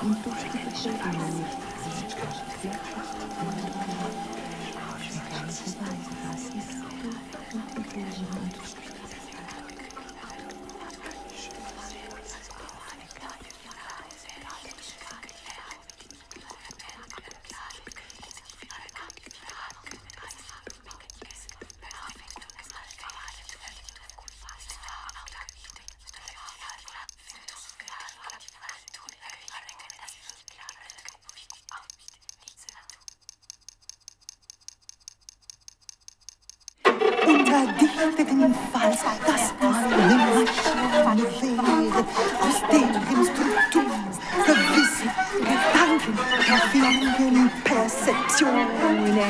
und durch die Beschreibung nicht sieht, auf die ganze Weise, was ist du und geboren und ebenfalls das eine Maschine wäre, aus deren Struktur Gewissen, Gedanken, Erfahrungen, Perzeptionen